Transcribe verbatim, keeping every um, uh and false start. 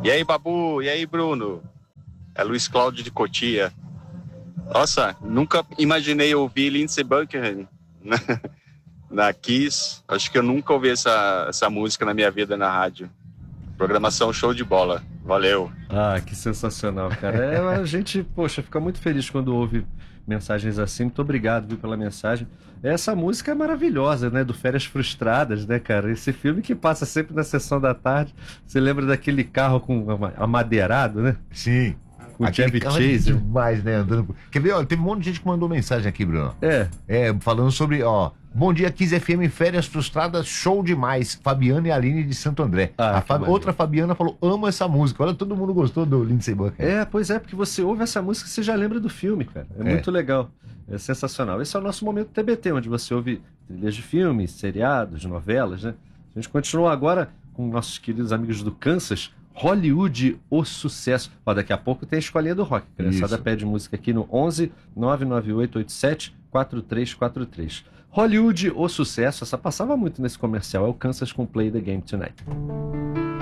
E aí, Babu? E aí, Bruno? É Luiz Cláudio de Cotia. Nossa, nunca imaginei ouvir Lindsey Buckingham na, na Kiss. Acho que eu nunca ouvi essa, essa música na minha vida na rádio. Programação show de bola. Valeu. Ah, que sensacional, cara. É, a gente, poxa, fica muito feliz quando ouve mensagens assim. Muito obrigado, viu, pela mensagem. Essa música é maravilhosa, né? Do Férias Frustradas, né, cara? Esse filme que passa sempre na sessão da tarde. Você lembra daquele carro com ama- amadeirado, né? Sim. Com o Aquele Chevy carro é Chase. demais, né? Andando. por- Quer ver? Ó, teve um monte de gente que mandou mensagem aqui, Bruno. É. É, falando sobre, ó. Bom dia, Kiss F M, férias frustradas, show demais. Fabiana e Aline de Santo André. Ah, A que Fa- maneiro. outra Fabiana falou, amo essa música. Olha, todo mundo gostou do Lindsey Buckingham. É, pois é, porque você ouve essa música e você já lembra do filme, cara. É, É. muito legal. É sensacional. Esse é o nosso momento T B T, onde você ouve trilhas de filmes, seriados, novelas, né? A gente continua agora com nossos queridos amigos do Kansas, Hollywood, o sucesso. Ó, daqui a pouco tem a escolinha do rock. A criançada Isso. pede música aqui no onze nove nove oito oito sete quatro três quatro três. Hollywood, o sucesso. Essa passava muito nesse comercial. É o Kansas com Play the Game Tonight.